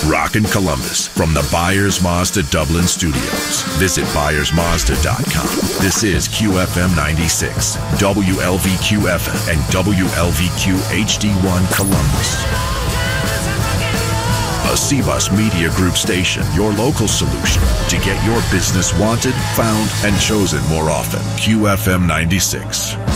Rockin' Columbus from the Byers Mazda Dublin studios. Visit ByersMazda.com. This is QFM 96, WLVQ FM, and WLVQ HD1 Columbus. A C-Bus Media Group station, your local solution to get your business wanted, found, and chosen more often. QFM 96.